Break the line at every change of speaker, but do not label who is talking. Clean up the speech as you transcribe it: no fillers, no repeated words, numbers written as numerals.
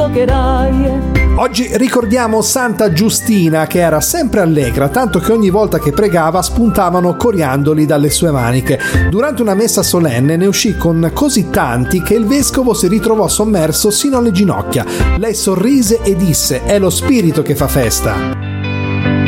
giocherai.
Oggi ricordiamo Santa Giustina, che era sempre allegra, tanto che ogni volta che pregava spuntavano coriandoli dalle sue maniche. Durante una messa solenne ne uscì con così tanti che il vescovo si ritrovò sommerso sino alle ginocchia. Lei sorrise e disse: «È lo spirito che fa festa».